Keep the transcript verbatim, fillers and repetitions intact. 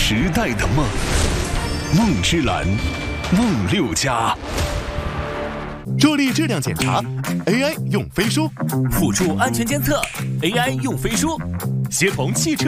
时代的梦。梦之蓝，梦六家。 助力质量检查 ，A I 用飞书； 辅助安全监测 ，A I 用飞书；协同汽车